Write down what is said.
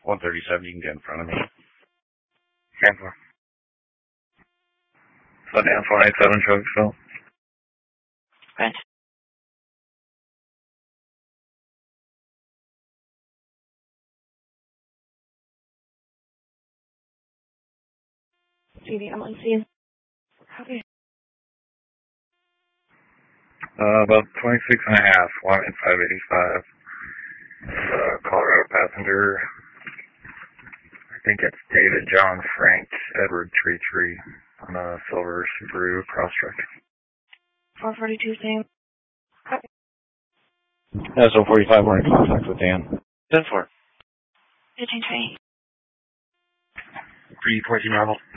137, you can get in front of me. 10-4. Slow down, 487, Charlottesville. Right. CD, I'm on scene. Okay. About 26 and a half, 585. Colorado passenger. I think it's David John Frank Edward Tree on a silver Subaru Crosstrek. 442, same. So 45, we're in contact with Dan. 10-4. 15-3. 314 Marvel.